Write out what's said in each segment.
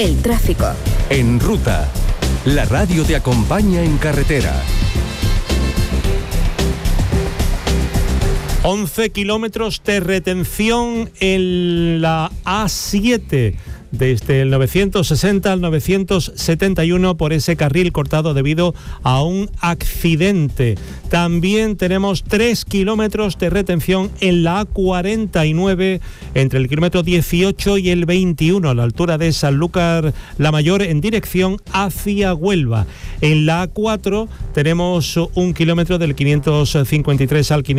El tráfico. En Ruta, la radio te acompaña en carretera. 11 kilómetros de retención en la A7, desde el 960 al 971 por ese carril cortado debido a un accidente. También tenemos 3 kilómetros de retención en la A49 entre el kilómetro 18 y el 21 a la altura de Sanlúcar la Mayor en dirección hacia Huelva. En la A4 tenemos 1 kilómetro del 553 al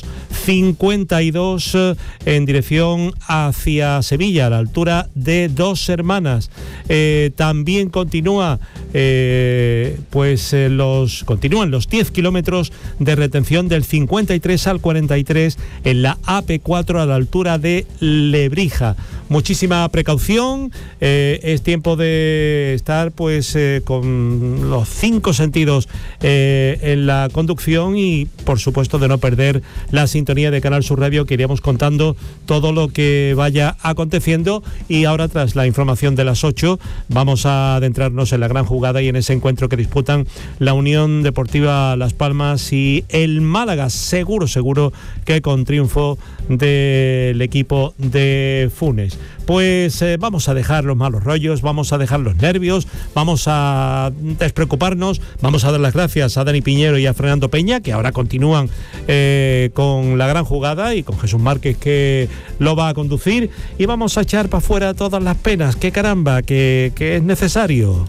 552 en dirección hacia Sevilla a la altura de Dos Hermanas. También continúan los 10 kilómetros de retención del 53 al 43 en la AP4 a la altura de Lebrija. Muchísima precaución, es tiempo de estar con los 5 sentidos en la conducción y por supuesto de no perder la sintonía de Canal Sur Radio, que iríamos contando todo lo que vaya aconteciendo. Y ahora, tras la información de las 8, vamos a adentrarnos en la gran jugada y en ese encuentro que disputan la Unión Deportiva Las Palmas y el Málaga, seguro que con triunfo del equipo de Funes. Pues vamos a dejar los malos rollos, vamos a dejar los nervios, vamos a despreocuparnos, vamos a dar las gracias a Dani Piñero y a Fernando Peña, que ahora continúan con la gran jugada, y con Jesús Márquez, que lo va a conducir, y vamos a echar para afuera todas las penas, que caramba, que es necesario.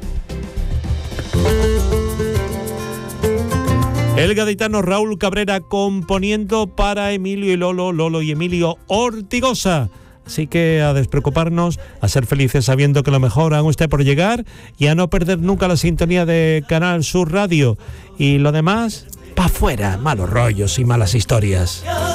El gaditano Raúl Cabrera componiendo para Emilio y Lolo y Emilio Ortigosa. Así que a despreocuparnos, a ser felices sabiendo que lo mejor aún está por llegar y a no perder nunca la sintonía de Canal Sur Radio. Y lo demás, pa' fuera, malos rollos y malas historias.